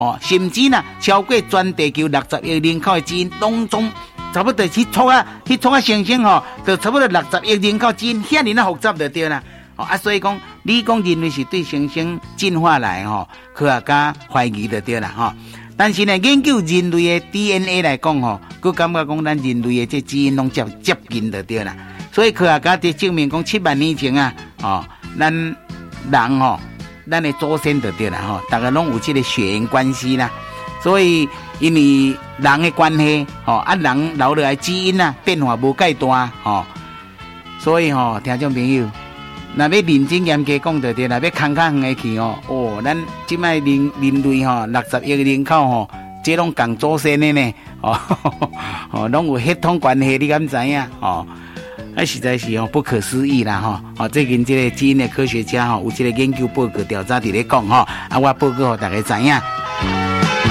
甚至呢超过全地球60亿人口的基因当中，差不多去撮啊生成就差不多60亿人口基因遐尼复杂就对啦。所以讲，你讲人类是对猩猩进化来科学家怀疑就对啦但是呢，研究人类的 DNA 来讲佮感觉讲咱人类的这基因拢接近就对啦。所以科学家就证明讲7万年前咱人咱的祖先就对啦大家拢有这个血缘关系啦。所以因为人的关系人留落来基因变化无介大所以听众朋友，若要认真严格讲就对啦，要看远的去咱即摆人类60亿人口这拢共祖先的呢拢有血统关系，你敢知影实在是不可思议啦最近这个基因的科学家有这个研究报告调查伫咧讲我报告给大家知影。